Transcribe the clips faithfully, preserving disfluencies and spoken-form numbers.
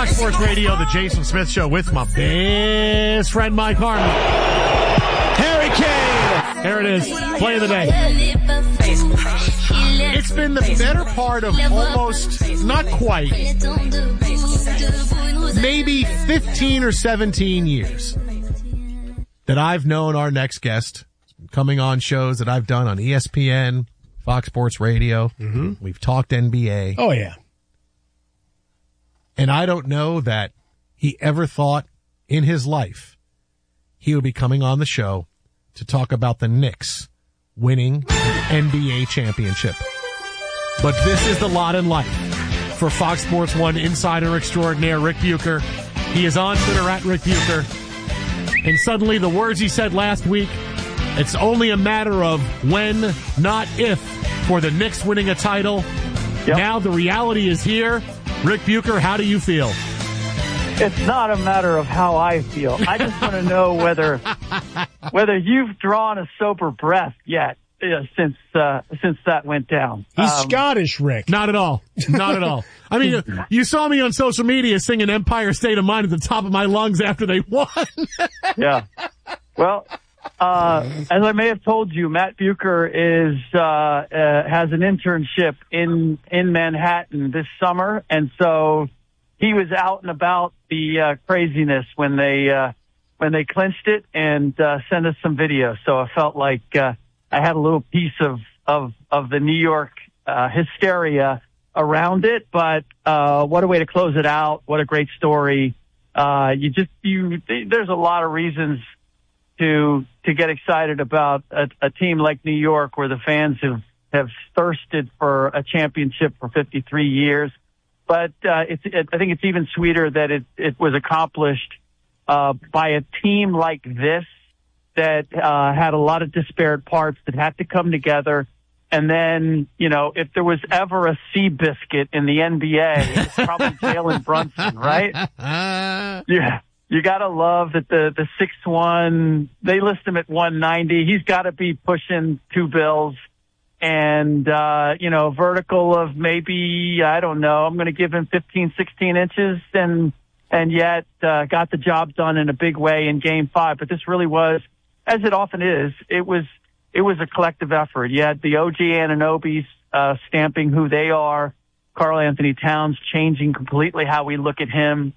Fox Sports Radio, the Jason Smith Show with my best friend Mike Harmon. Harry Kane! There it is. Play of the day. It's been the better part of almost, not quite, maybe fifteen or seventeen years that I've known our next guest, coming on shows that I've done on E S P N, Fox Sports Radio. Mm-hmm. We've talked N B A. Oh, yeah. And I don't know that he ever thought in his life he would be coming on the show to talk about the Knicks winning an N B A championship. But this is the lot in life for Fox Sports One insider extraordinaire Rick Bucher. He is on Twitter at Rick Bucher. And suddenly the words he said last week, it's only a matter of when, not if, for the Knicks winning a title. Yep. Now the reality is here. Rick Bucher, how do you feel? It's not a matter of how I feel. I just want to know whether whether you've drawn a sober breath yet uh, since uh, since that went down. He's um, Scottish, Rick. Not at all. Not at all. I mean, you saw me on social media singing Empire State of Mind at the top of my lungs after they won. Yeah. Well, uh, as I may have told you, Matt Bucher is uh, uh, has an internship in in Manhattan this summer, and so he was out and about the uh, craziness when they uh, when they clinched it and uh, sent us some videos. So I felt like uh, I had a little piece of of of the New York uh, hysteria around it. But uh, what a way to close it out! What a great story! Uh, you just you there's a lot of reasons to to get excited about a, a team like New York, where the fans have have thirsted for a championship for fifty-three years. But uh, it's, it, I think it's even sweeter that it, it was accomplished uh, by a team like this that uh, had a lot of disparate parts that had to come together. And then, you know, if there was ever a Seabiscuit in the N B A, it's probably Jalen Brunson, right? Yeah. You got to love that the the six one, they list him at one ninety. He's got to be pushing two bills. And, uh, you know, vertical of maybe, I don't know, I'm going to give him fifteen, sixteen inches and, and yet, uh, got the job done in a big way in game five. But this really was, as it often is, it was, it was a collective effort. You had the O G Anunobis, uh, stamping who they are. Karl Anthony Towns changing completely how we look at him.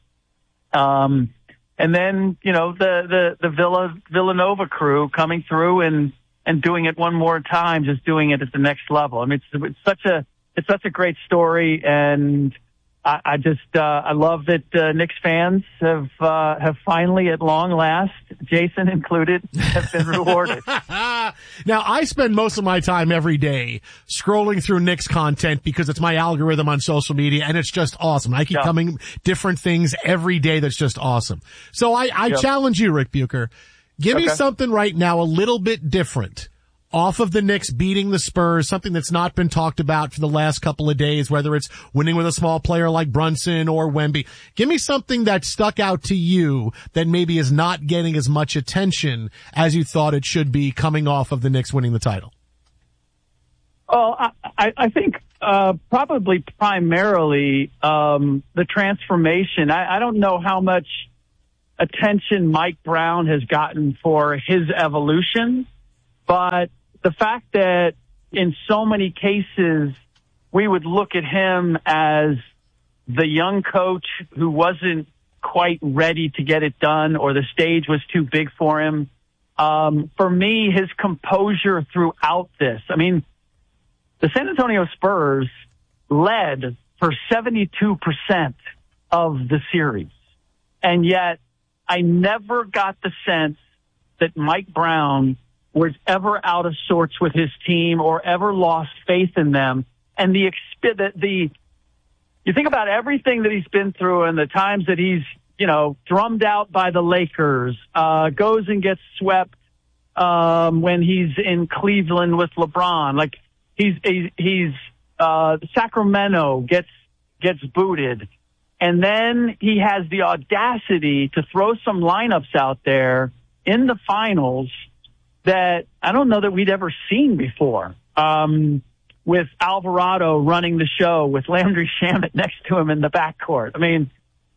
Um, and then, you know, the, the, the Villa, Villanova crew coming through and, and doing it one more time, just doing it at the next level. I mean, it's, it's such a, it's such a great story. And I, I just, uh, I love that, uh, Knicks fans have, uh, have finally at long last, Jason included, have been rewarded. Now, I spend most of my time every day scrolling through Knicks content because it's my algorithm on social media and it's just awesome. I keep Yeah. coming different things every day that's just awesome. So I, I Yep. challenge you, Rick Bucher. Give me Okay. something right now a little bit different off of the Knicks beating the Spurs, something that's not been talked about for the last couple of days, whether it's winning with a small player like Brunson or Wemby. Give me something that stuck out to you that maybe is not getting as much attention as you thought it should be coming off of the Knicks winning the title. Well, I, I, I think uh, probably primarily um, the transformation. I, I don't know how much attention Mike Brown has gotten for his evolution, but the fact that in so many cases we would look at him as the young coach who wasn't quite ready to get it done or the stage was too big for him. Um, for me, his composure throughout this, I mean, the San Antonio Spurs led for seventy-two percent of the series, and yet I never got the sense that Mike Brown was ever out of sorts with his team or ever lost faith in them. And the, the, the, you think about everything that he's been through and the times that he's, you know, drummed out by the Lakers, uh, goes and gets swept, um, when he's in Cleveland with LeBron. Like he's, he's, he's uh, Sacramento gets, gets booted. And then he has the audacity to throw some lineups out there in the finals that I don't know that we'd ever seen before. Um, with Alvarado running the show, with Landry Shamet next to him in the backcourt. I mean,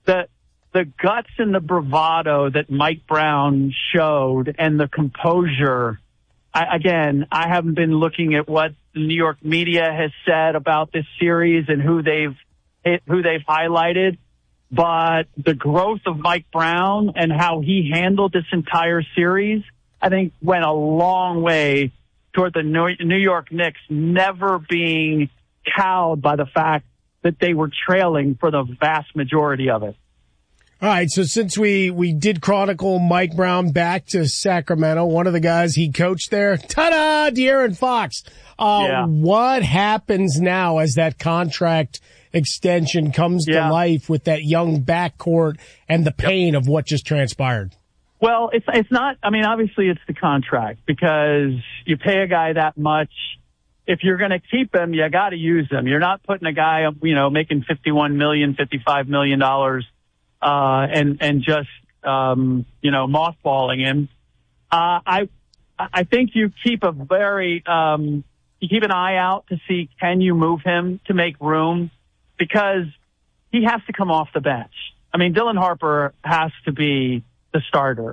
the the guts and the bravado that Mike Brown showed and the composure. I, again, I haven't been looking at what the New York media has said about this series and who they've who they've highlighted, but the growth of Mike Brown and how he handled this entire series, I think, went a long way toward the New York Knicks never being cowed by the fact that they were trailing for the vast majority of it. All right, so since we, we did chronicle Mike Brown back to Sacramento, one of the guys he coached there, ta-da, De'Aaron Fox. Uh, yeah. What happens now as that contract extension comes yeah. to life with that young backcourt and the pain yep. of what just transpired? Well, it's it's not, I mean, obviously it's the contract because you pay a guy that much. If you're going to keep him, you got to use him. You're not putting a guy, you know, making fifty-one million dollars, fifty-five million dollars uh, and, and just, um, you know, mothballing him. Uh, I, I think you keep a very, um, you keep an eye out to see, can you move him to make room? Because he has to come off the bench. I mean, Dylan Harper has to be the starter,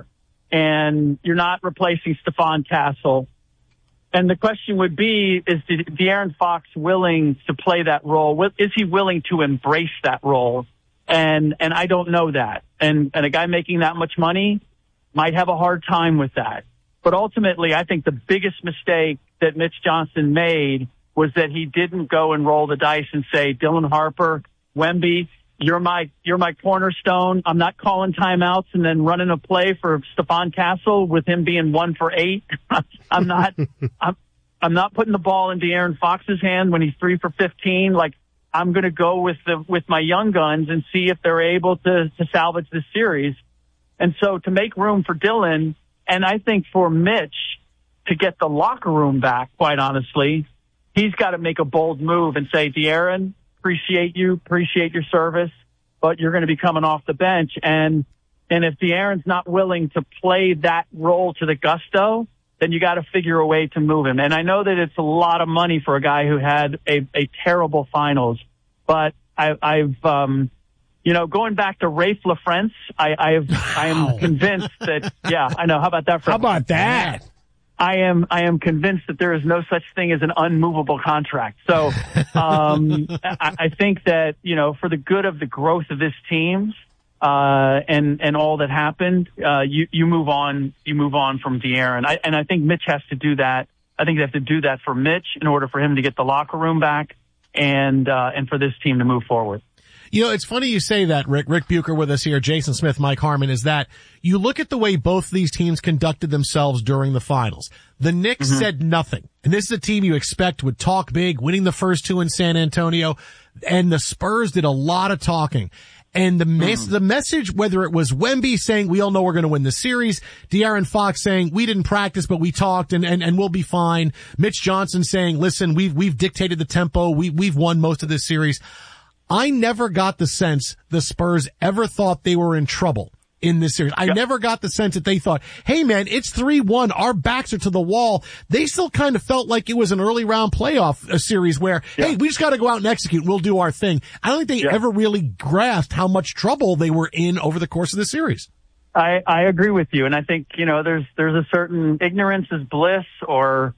and you're not replacing Stephon Castle. And the question would be, is De'Aaron Fox willing to play that role? Is he willing to embrace that role? And, and I don't know that. And, and a guy making that much money might have a hard time with that. But ultimately, I think the biggest mistake that Mitch Johnson made was that he didn't go and roll the dice and say, Dylan Harper, Wemby, you're my, you're my cornerstone. I'm not calling timeouts and then running a play for Stephon Castle with him being one for eight. I'm not, I'm, I'm not putting the ball in De'Aaron Fox's hand when he's three for fifteen. Like, I'm going to go with the, with my young guns and see if they're able to, to salvage this series. And so to make room for Dylan, and I think for Mitch to get the locker room back, quite honestly, he's got to make a bold move and say, De'Aaron, appreciate you, appreciate your service, but you're going to be coming off the bench. And, and if De'Aaron's not willing to play that role to the gusto, then you got to figure a way to move him. And I know that it's a lot of money for a guy who had a, a terrible finals, but I, I've, um, you know, going back to Rafe LaFrance, I, I've, I am convinced that, yeah, I know. How about that? For How about that? I am, I am convinced that there is no such thing as an unmovable contract. So, um, I, I think that, you know, for the good of the growth of this team, uh, and, and all that happened, uh, you, you move on, you move on from De'Aaron. I, and I think Mitch has to do that. I think they have to do that for Mitch in order for him to get the locker room back and, uh, and for this team to move forward. You know, it's funny you say that, Rick. Rick Bucher with us here, Jason Smith, Mike Harmon, is that you look at the way both these teams conducted themselves during the finals. The Knicks mm-hmm. said nothing. And this is a team you expect would talk big, winning the first two in San Antonio. And the Spurs did a lot of talking. And the mes- mm. the message, whether it was Wemby saying, we all know we're going to win the series, De'Aaron Fox saying, we didn't practice, but we talked and, and, and we'll be fine. Mitch Johnson saying, listen, we've, we've dictated the tempo. We, we've won most of this series. I never got the sense the Spurs ever thought they were in trouble in this series. I yep. never got the sense that they thought, hey man, it's three one. Our backs are to the wall. They still kind of felt like it was an early round playoff a series where, yep. hey, we just got to go out and execute. We'll do our thing. I don't think they yep. ever really grasped how much trouble they were in over the course of the series. I, I agree with you. And I think, you know, there's, there's a certain ignorance is bliss or,